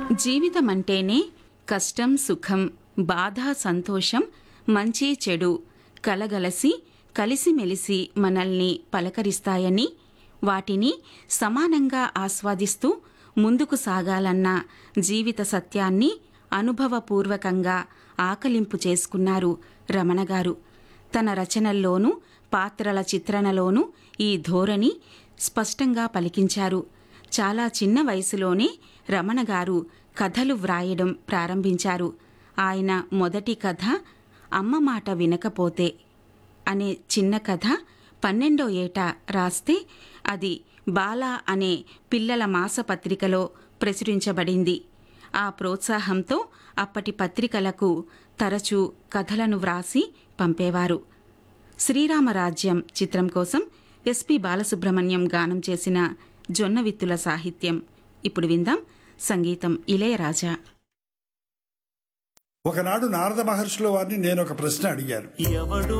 జీవితమంటేనే కష్టం సుఖం, బాధ సంతోషం, మంచి చెడు కలగలసి కలిసిమెలిసి మనల్ని పలకరిస్తాయని, వాటిని సమానంగా ఆస్వాదిస్తూ ముందుకు సాగాలన్న జీవిత సత్యాన్ని అనుభవపూర్వకంగా ఆకలింపు చేసుకున్నారు రమణగారు. తన రచనల్లోనూ పాత్రల చిత్రణలోనూ ఈ ధోరణి స్పష్టంగా పలికించారు. చాలా చిన్న వయసులోనే రమణగారు కథలు వ్రాయడం ప్రారంభించారు. ఆయన మొదటి కథ అమ్మ మాట వినకపోతే అనే చిన్న కథ 12వ ఏట రాస్తే అది బాలా అనే పిల్లల మాసపత్రికలో ప్రచురించబడింది. ఆ ప్రోత్సాహంతో అప్పటి పత్రికలకు తరచూ కథలను వ్రాసి పంపేవారు. శ్రీరామరాజ్యం చిత్రం కోసం ఎస్పి బాలసుబ్రహ్మణ్యం గానం చేసిన జొన్నవిత్తుల సాహిత్యం ఇప్పుడు విందాం. సంగీతం ఇళయరాజా. ఒకనాడు నారద మహర్షుల వారిని నేను ఒక ప్రశ్న అడిగాను.